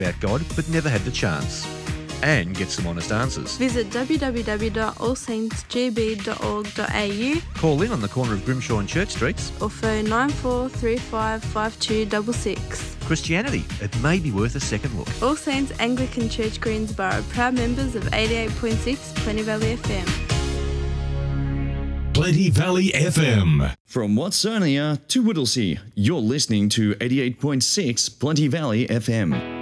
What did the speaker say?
about God but never had the chance, and get some honest answers. Visit www.allsaintsgb.org.au. Call in on the corner of Grimshaw and Church Streets. Or phone 94355266. Christianity, it may be worth a second look. All Saints Anglican Church Greensborough, proud members of 88.6 Plenty Valley FM. Plenty Valley FM. From Watsonia to Whittlesea, you're listening to 88.6 Plenty Valley FM.